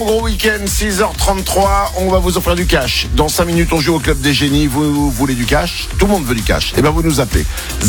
Gros week-end, 6h33, on va vous offrir du cash. Dans 5 minutes, on joue au Club des Génies. Vous voulez du cash? Tout le monde veut du cash. Et ben vous nous appelez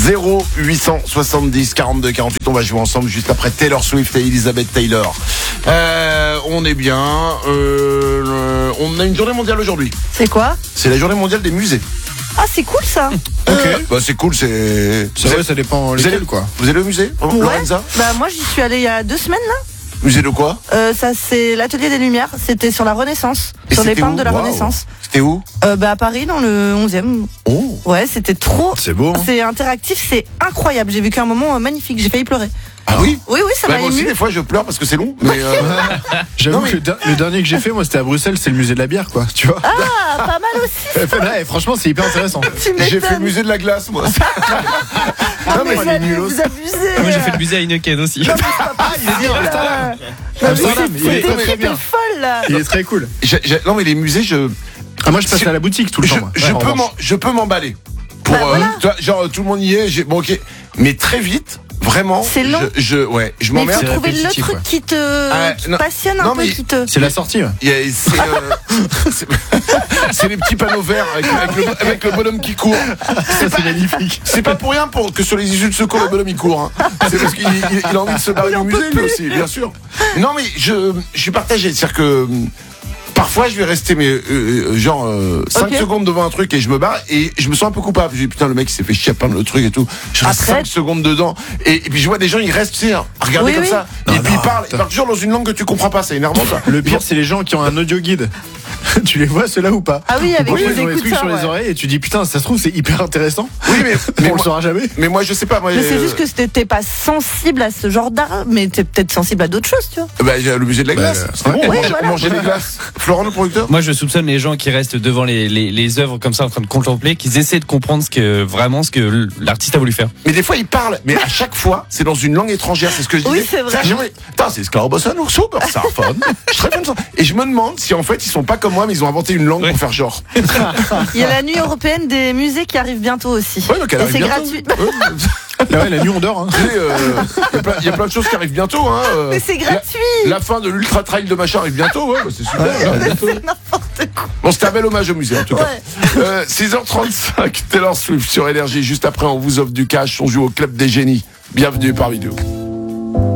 0870 42 48. On va jouer ensemble juste après Taylor Swift et Elizabeth Taylor. On est bien. On a une journée mondiale aujourd'hui. C'est quoi? C'est la journée mondiale des musées. Ah, c'est cool ça. Ok. Bah c'est cool, c'est vrai, ça dépend lesquels, quoi. Vous allez au musée, Lorenza? Bah moi j'y suis allée il y a 2 semaines là. Musée de quoi? Ça c'est l'atelier des Lumières. C'était sur la Renaissance, Et sur les c'était peintres où? de la Waouh. Renaissance. C'était où? À Paris dans le 11e. Oh. Ouais, c'était trop. C'est beau, hein. C'est interactif, c'est incroyable. J'ai vécu un moment magnifique. J'ai failli pleurer. Ah oui? Oui, ça Bah, m'a moi aussi, ému. des fois, je pleure parce que c'est long. Mais J'avoue Non, mais- que le dernier que j'ai fait, moi, c'était à Bruxelles, c'est le musée de la bière, quoi. Tu vois. Ah, pas mal aussi. Ouais, franchement, c'est hyper intéressant. Tu j'ai fait le m'étonnes. musée de la glace, moi. Ah, Non, mais vous il est allez nul vous aussi. abuser. Moi j'ai fait le musée à Heineken aussi. Non, mais c'est pas possible. il est bien, Amsterdam. Amsterdam, il est très, très bien. folle là. Il est très cool. Non, mais les musées, Moi, je passe à la boutique tout le temps. moi. Ouais, en revanche. je peux m'emballer. Pour, Bah, voilà. tu vois, genre, tout le monde y est. Bon, ok. Mais très vite, vraiment. C'est long. Je Mais il m'emmerde. faut trouver le répétitif, truc ouais. qui te non. passionne un Non, peu, mais- qui te. C'est la sortie, ouais. C'est les petits panneaux verts avec le bonhomme qui court. Ça, c'est magnifique. C'est pas pour rien que sur les issues de secours, le bonhomme il court. Hein. C'est parce qu'il a envie de se barrer du musée, lui aussi, bien sûr. Non, mais je suis partagé. C'est-à-dire que parfois je vais rester 5 Ok. secondes devant un truc et je me barre et je me sens un peu coupable. Je dis putain, le mec il s'est fait chier à peindre le truc et tout. Je reste Après- 5 secondes dedans et puis je vois des gens, ils restent, tu sais, à regarder Oui, comme oui. ça. Non, et puis non, ils parlent putain. toujours dans une langue que tu comprends pas. C'est énervant ça. Le pire, c'est les gens qui ont un audio guide. Tu les vois, ceux-là ou pas? Ah oui, avec Franchement, les ils ont des trucs écouteurs. sur les Ouais. oreilles et tu dis putain, ça se trouve, c'est hyper intéressant. Oui, mais On le moi, saura jamais. mais moi je sais pas. Moi, Mais c'est juste que t'es pas sensible à ce genre d'art, mais t'es peut-être sensible à d'autres choses, tu vois. j'ai le musée de la glace. C'était bon, ouais. on Oui, mangeait- voilà. on mangeait des glaces. Florent, le producteur. Moi je soupçonne les gens qui restent devant les œuvres comme ça en train de contempler, qu'ils essaient de comprendre ce que l'artiste a voulu faire. Mais des fois, ils parlent, mais à chaque fois, c'est dans une langue étrangère. C'est ce que je Oui, disais. c'est vrai. Putain, c'est Scarbosan ou Supersarphone. Je serais fan de ça. Et je me demande si en fait, ils sont pas comme moi, mais ils ont inventé une langue Ouais. pour faire genre. Il y a la nuit européenne des musées qui arrive bientôt aussi. Ouais, donc elle Et arrive c'est bientôt. gratuit. Ouais. Ah ouais, la nuit, on dort. Hein. Tu sais, il y a plein de choses qui arrivent bientôt. Hein. Mais c'est gratuit. La fin de l'ultra trail de machin arrive bientôt. Ouais, bah, c'est super. C'est n'importe quoi. Bon, c'était un bel hommage au musée en tout cas. Ouais. 6h35, Taylor Swift sur Énergie. Juste après, on vous offre du cash. On joue au Club des Génies. Bienvenue parmi nous.